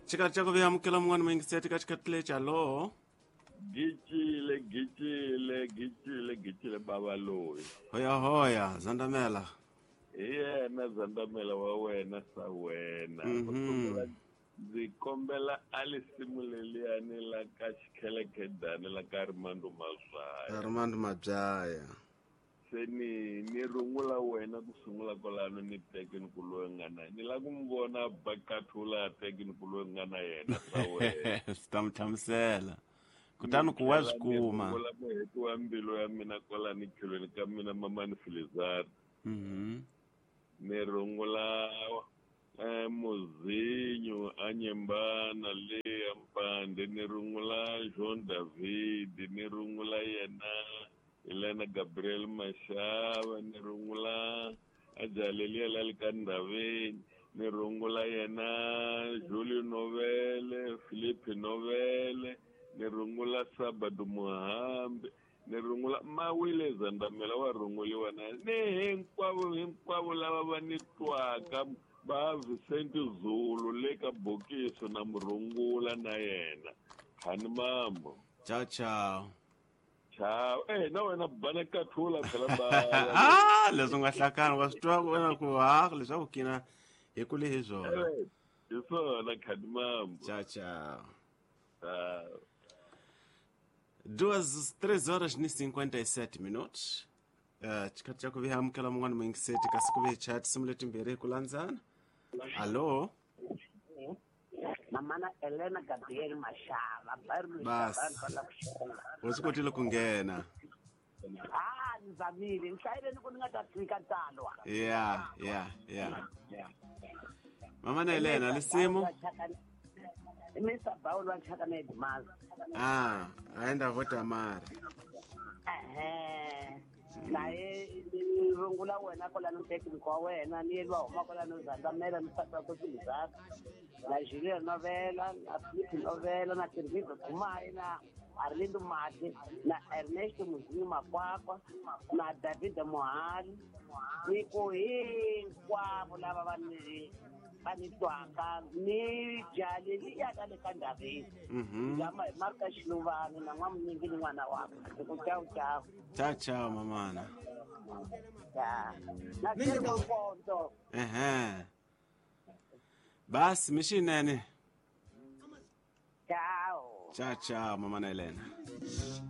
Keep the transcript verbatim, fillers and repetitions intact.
Chikati chako vihamukela mwana mwingiseti kachikatile chalo. Gichile, gichile, gichile, gichile baba loyi. Hoya hoya, Zandamela. Yena Zandamela wa wena sa wena. Mhm. Zikombela alisimuleliani la kachikelekedani la karimando mazwaya. Armando Mabjaya. Seni ni rungula wena kusungula kolano ni teki nikuloe ngana. Nila kumbona bakatula teki nikuloe ngana yena sa wena. Sitamthamsela. Kutani kuwazi kuma. Nikola mwetu wa mbilo ya mina kola nikilo nikamina mama ni Filizari. Mhm. Nirungula eh, muzinyo anyembana le ampande nirungula Jean David nirungula yena Elena Gabriel Mashaba nirungula ajalelia lalikandave nirungula yena Julio Novele Philippe Novele nirungula Sabado Muhambe nirungula mawile Zandamela wa runguliwa na ne hinkwavo hinkwavo lava va nitwaka ba Vicente Zulu leka bokiso na murungula na yena hani mambo Ciao ciao. ciao eh na wena bana kathula phela ba Ah, leswi nga hlakani wa swi twa wena ku ha leswaku kina hi kule hi zwona. eh isona khani mambo Ciao ciao. ah Duas, três horas e cinquenta e sete minutos. Uh, chikati chako vihamukela mwana mwingiseti kasiku vihi simuleti mbere kulanzana. Allo? Mamana Elena Gabriel Mashaba bari Bas. Usikotile kungena. Ah, nizamile ngihlayile niko ningatathlika talwa. Yeah, yeah, yeah. Mama na Elena lisimo? Mister Paul wa chaka na Dimazi. Ah, aenda vota mari. Eh. Naye rungula wena kola no technical wena ni elwa uma kola no Zandamela nisatha ko Filizari. Na Julio Novela, na Philippe Novela, na Tervito Kumai, na Arlindo Mate, na Ernesto Muzinho Makwakwa, na David Mohali. Niko hinkwavo lava va ni va ni twaka ni jaleli ya ka le ka Ndaveni. Mhm. Jama hi Marka Xiluvani na n'wamunyingi ni n'wana wakwe. Niko ciao ciao. Ciao ciao mamana. Ya. Na Tendo Mpondo. Ehe. Basi mishinene. Ciao. Ciao ciao mama na Elena.